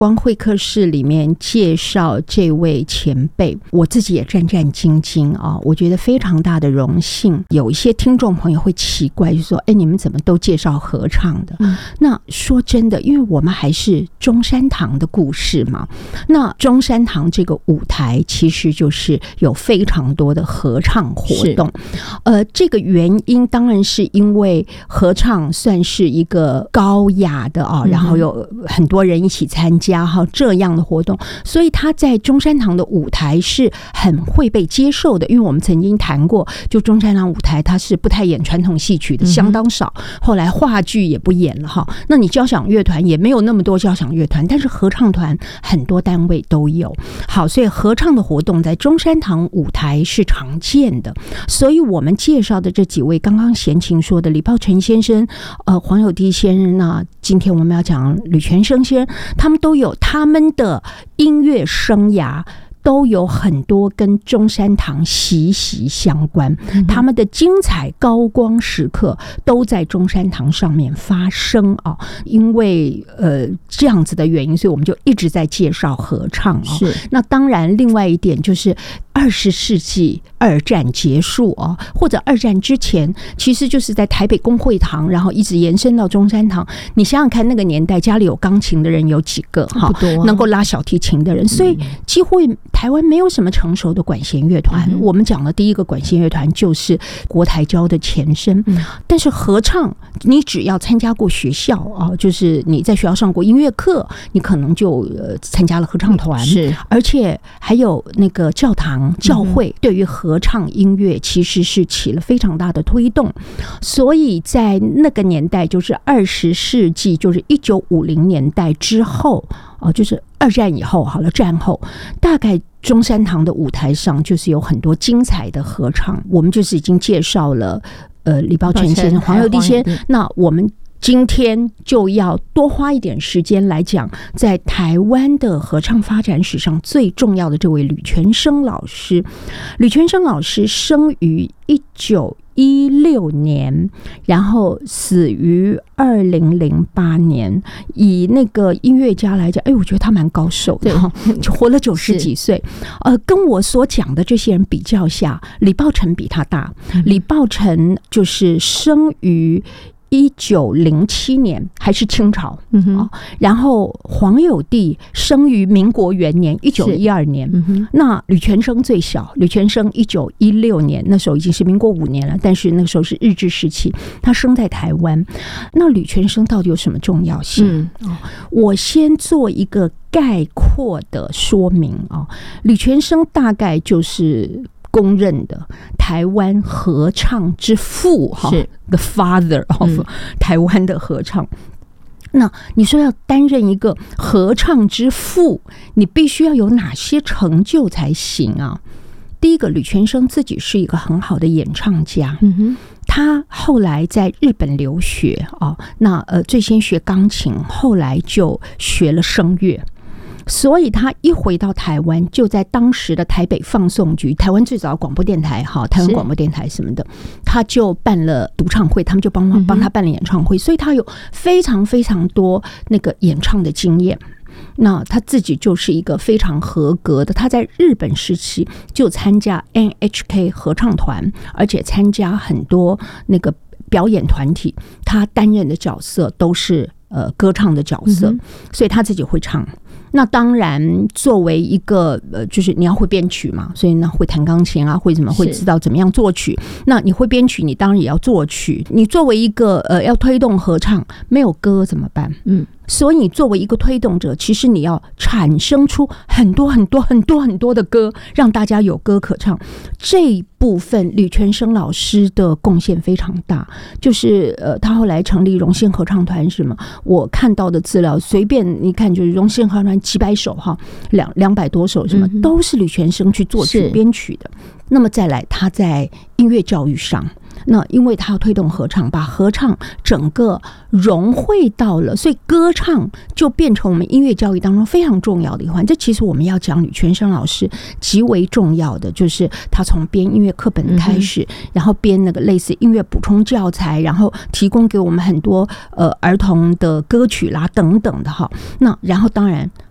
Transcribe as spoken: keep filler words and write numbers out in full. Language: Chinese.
光会客室里面介绍这位前辈，我自己也战战兢兢啊，我觉得非常大的荣幸。有一些听众朋友会奇怪，就说：“哎，你们怎么都介绍合唱的？”嗯、那说真的，因为我们还是中山堂的故事嘛。那中山堂这个舞台其实就是有非常多的合唱活动。呃，这个原因当然是因为合唱算是一个高雅的啊，然后有很多人一起参加。这样的活动，所以他在中山堂的舞台是很会被接受的。因为我们曾经谈过，就中山堂舞台它是不太演传统戏曲的，相当少，后来话剧也不演了哈。那你交响乐团也没有那么多交响乐团，但是合唱团很多单位都有。好，所以合唱的活动在中山堂舞台是常见的。所以我们介绍的这几位，刚刚贤琴说的李抱忱先生、呃黄友棣先生，那今天我们要讲吕全生先生，他们都有他们的音乐生涯都有很多跟中山堂息息相关，嗯、他们的精彩高光时刻都在中山堂上面发生啊！因为呃这样子的原因，所以我们就一直在介绍合唱啊。是，那当然，另外一点就是二十世纪二战结束啊，或者二战之前，其实就是在台北公会堂，然后一直延伸到中山堂。你想想看，那个年代家里有钢琴的人有几个？哈，能够拉小提琴的人，所以几乎台湾没有什么成熟的管弦乐团。嗯、我们讲的第一个管弦乐团就是国台交的前身。嗯、但是合唱，你只要参加过学校啊，就是你在学校上过音乐课，你可能就呃参加了合唱团。是，而且还有那个教堂、教会对于合唱音乐其实是起了非常大的推动。所以在那个年代，就是二十世纪，就是一九五零年代之后啊，就是二战以后，好了，战后大概中山堂的舞台上就是有很多精彩的合唱。我们就是已经介绍了呃李抱忱先生、黄友棣先生，那我们今天就要多花一点时间来讲，在台湾的合唱发展史上最重要的这位吕全生老师。吕全生老师生于一九一六年，然后死于二零零八年。以那个音乐家来讲，哎，我觉得他蛮高寿的，就活了九十几岁。呃，跟我所讲的这些人比较下，李抱忱比他大。嗯、李抱忱就是生于一九零七年，还是清朝。嗯哼、哦、然后黄友棣生于民国元年一九一二年。嗯、那吕全生最小，吕全生一九一六年，那时候已经是民国五年了，但是那个时候是日治时期，他生在台湾。那吕全生到底有什么重要性？嗯哦、我先做一个概括的说明啊、哦。吕全生大概就是公认的台湾合唱之父，哈，是 the father of、嗯、台湾的合唱。那你说要担任一个合唱之父，你必须要有哪些成就才行啊？第一个，吕全生自己是一个很好的演唱家。嗯哼，他后来在日本留学啊，那呃最先学钢琴，后来就学了声乐。所以他一回到台湾，就在当时的台北放送局，台湾最早的广播电台，哈，台湾广播电台什么的，他就办了独唱会，他们就帮帮他办了演唱会，所以他有非常非常多那个演唱的经验。那他自己就是一个非常合格的，他在日本时期就参加 N H K 合唱团，而且参加很多那个表演团体，他担任的角色都是呃歌唱的角色，所以他自己会唱。那当然，作为一个呃，就是你要会编曲嘛，所以呢会弹钢琴啊，会怎么会知道怎么样作曲。那你会编曲，你当然也要作曲。你作为一个呃要推动合唱，没有歌怎么办？嗯，所以你作为一个推动者，其实你要产生出很多很多很多很多的歌，让大家有歌可唱。这一部分吕全生老师的贡献非常大，就是呃，他后来成立荣宪合唱团，什么我看到的资料，随便你看，就是荣宪合唱团几百首哈，两两百多首，什么都是吕全生去作曲编曲的。那么再来，他在音乐教育上。那因为他要推动合唱，把合唱整个融汇到了，所以歌唱就变成我们音乐教育当中非常重要的一环。这其实我们要讲吕全生老师极为重要的，就是他从编音乐课本开始，嗯、然后编那个类似音乐补充教材，然后提供给我们很多呃儿童的歌曲啦等等的哈。那然后当然